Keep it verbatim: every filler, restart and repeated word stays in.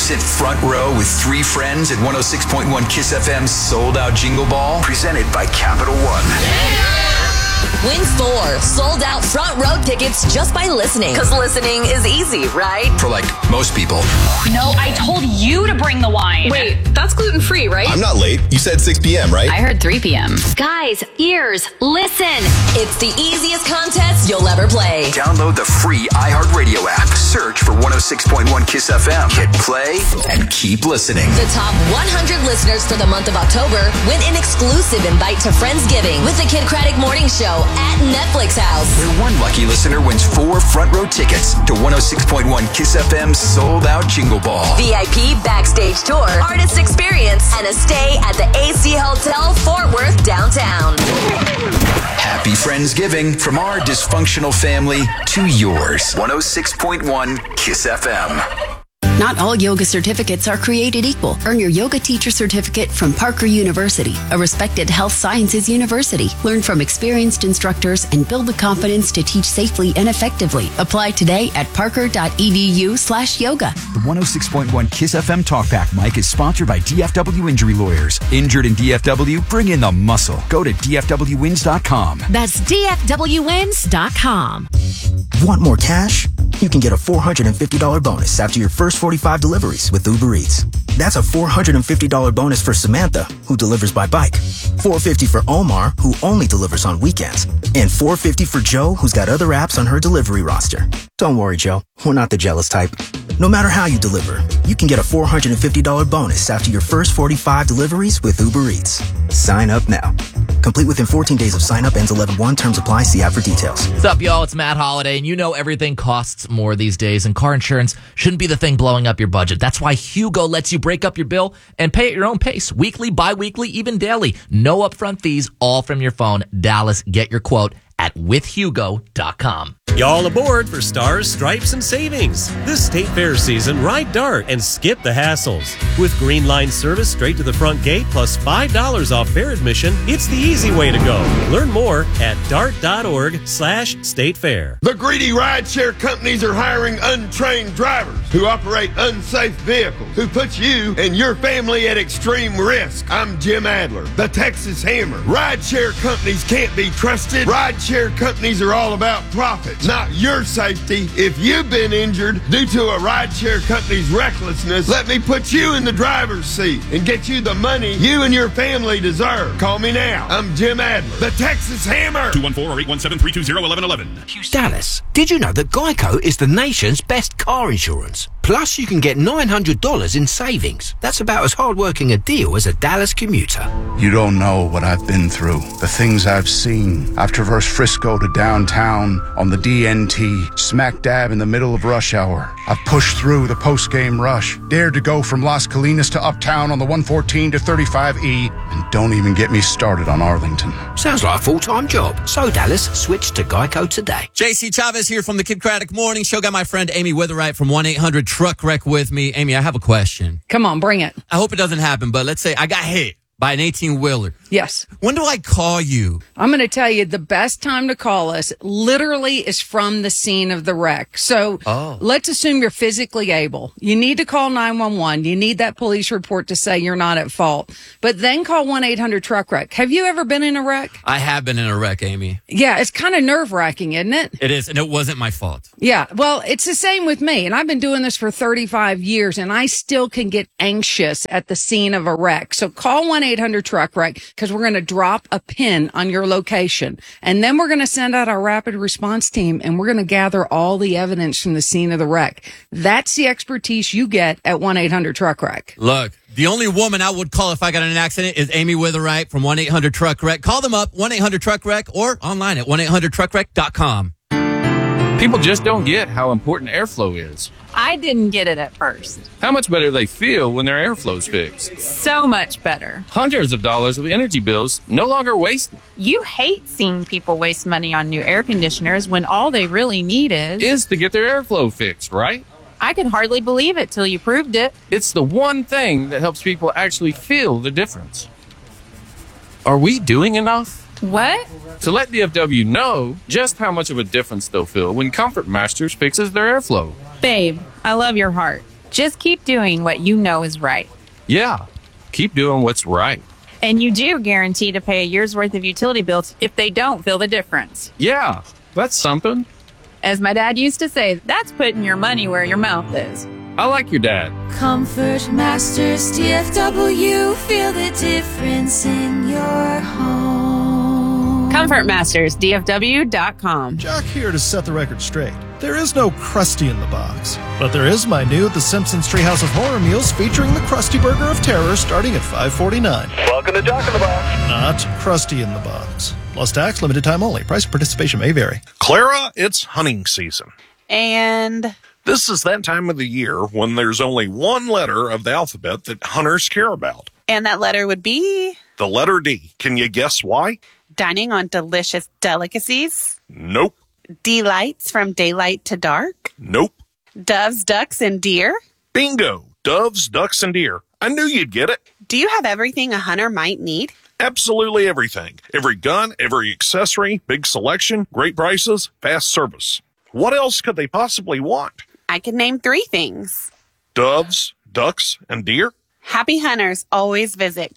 Sit front row with three friends at one oh six point one Kiss F M's Sold Out Jingle Ball, presented by Capital One. Win four sold-out front row tickets just by listening. Because listening is easy, right? For, like, most people. No, I told you to bring the wine. Wait, that's gluten-free, right? I'm not late. You said six p.m., right? I heard three p.m. Guys, ears, listen. It's the easiest contest you'll ever play. Download the free iHeartRadio app. Search for one oh six point one Kiss F M. Hit play and keep listening. The top one hundred listeners for the month of October win an exclusive invite to Friendsgiving with the Kid Craddock Morning Show at Netflix House. Where one lucky listener wins four front row tickets to one oh six point one Kiss F M's Sold Out Jingle Ball. V I P backstage tour, artist experience, and a stay at the A C Hotel Fort Worth downtown. Happy Friendsgiving from our dysfunctional family to yours. one oh six point one Kiss F M. Not all yoga certificates are created equal. Earn your yoga teacher certificate from Parker University, a respected health sciences university. Learn from experienced instructors and build the confidence to teach safely and effectively. Apply today at parker.edu slash yoga. The one oh six point one Kiss F M Talkback mic is sponsored by D F W Injury Lawyers. Injured in D F W? Bring in the muscle. Go to D F W wins dot com. That's D F W wins dot com. Want more cash? You can get a four hundred fifty dollars bonus after your first forty-five deliveries with Uber Eats. That's a four hundred fifty dollars bonus for Samantha, who delivers by bike. four hundred fifty dollars for Omar, who only delivers on weekends. And four hundred fifty dollars for Joe, who's got other apps on her delivery roster. Don't worry, Joe. We're not the jealous type. No matter how you deliver, you can get a four hundred fifty dollars bonus after your first forty-five deliveries with Uber Eats. Sign up now. Complete within fourteen days of sign up. Ends eleven one. Terms apply. See app for details. What's up, y'all? It's Matt Holiday, and you know everything costs more these days, and car insurance shouldn't be the thing blowing up your budget. That's why Hugo lets you break up your bill and pay at your own pace. Weekly, bi-weekly, even daily. No upfront fees, all from your phone. Dallas, get your quote at with hugo dot com. Y'all aboard for Stars, Stripes, and Savings. This State Fair season, ride Dart and skip the hassles. With Green Line service straight to the front gate plus five dollars off fair admission, it's the easy way to go. Learn more at dart.org slash state fair. The greedy rideshare companies are hiring untrained drivers who operate unsafe vehicles, who put you and your family at extreme risk. I'm Jim Adler, the Texas Hammer. Rideshare companies can't be trusted. Rideshare companies are all about profit, not your safety. If you've been injured due to a rideshare company's recklessness, let me put you in the driver's seat and get you the money you and your family deserve. Call me now. I'm Jim Adler, the Texas Hammer. two one four or eight one seven, three two zero, one one one one. Dallas, did you know that Geico is the nation's best car insurance? Plus, you can get nine hundred dollars in savings. That's about as hard-working a deal as a Dallas commuter. You don't know what I've been through, the things I've seen. I've traversed Frisco to downtown on the D N T, smack dab in the middle of rush hour. I've pushed through the post-game rush, dared to go from Las Colinas to Uptown on the one fourteen to thirty-five E, and don't even get me started on Arlington. Sounds like a full-time job. So, Dallas, switch to Geico today. J C Chavez here from the Kid Craddock Morning Show. Got my friend Amy Witherite from one eight hundred truck wreck with me. Amy, I have a question. Come on, bring it. I hope it doesn't happen, but let's say I got hit by an eighteen-wheeler. Yes. When do I call you? I'm going to tell you the best time to call us literally is from the scene of the wreck. So oh. let's assume you're physically able. You need to call nine one one. You need that police report to say you're not at fault. But then call one eight hundred truck wreck. Have you ever been in a wreck? I have been in a wreck, Amy. Yeah, it's kind of nerve-wracking, isn't it? It is, and it wasn't my fault. Yeah, well, it's the same with me. And I've been doing this for thirty-five years, and I still can get anxious at the scene of a wreck. So call one eight hundred truck wreck because we're going to drop a pin on your location. And then we're going to send out our rapid response team, and we're going to gather all the evidence from the scene of the wreck. That's the expertise you get at one eight hundred truck wreck. Look, the only woman I would call if I got in an accident is Amy Witherite from one eight hundred truck wreck. Call them up, one eight hundred truck wreck, or online at one eight hundred truck wreck dot com. People just don't get how important airflow is. I didn't get it at first. How much better they feel when their airflow's fixed. So much better. Hundreds of dollars of energy bills no longer wasted. You hate seeing people waste money on new air conditioners when all they really need is... is to get their airflow fixed, right? I could hardly believe it till you proved it. It's the one thing that helps people actually feel the difference. Are we doing enough? What? To let D F W know just how much of a difference they'll feel when Comfort Masters fixes their airflow. Babe, I love your heart. Just keep doing what you know is right. Yeah, keep doing what's right. And you do guarantee to pay a year's worth of utility bills if they don't feel the difference. Yeah, that's something. As my dad used to say, that's putting your money where your mouth is. I like your dad. Comfort Masters D F W. Feel the difference in your home. Comfort Masters D F W dot com. Jock here to set the record straight. There is no Krusty in the box, but there is my new The Simpsons Treehouse of Horror meals featuring the Krusty Burger of Terror starting at five forty-nine. Welcome to Jock in the Box. Not Krusty in the box. Plus tax, limited time only. Price and participation may vary. Clara, it's hunting season. And this is that time of the year when there's only one letter of the alphabet that hunters care about. And that letter would be? The letter D. Can you guess why? Dining on delicious delicacies? Nope. Delights from daylight to dark? Nope. Doves, ducks, and deer? Bingo. Doves, ducks, and deer. I knew you'd get it. Do you have everything a hunter might need? Absolutely everything. Every gun, every accessory, big selection, great prices, fast service. What else could they possibly want? I can name three things. Doves, ducks, and deer? Happy hunters always visit